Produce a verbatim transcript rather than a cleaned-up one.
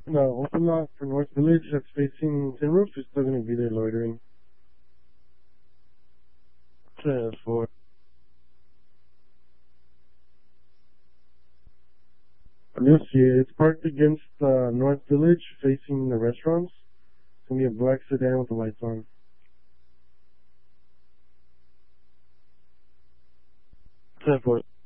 No, open lot for North Village that's facing Tin Roof is still going to be there loitering. ten four. You'll see it. It's parked against uh, North Village facing the restaurants. It's going to be a black sedan with the lights on. ten four.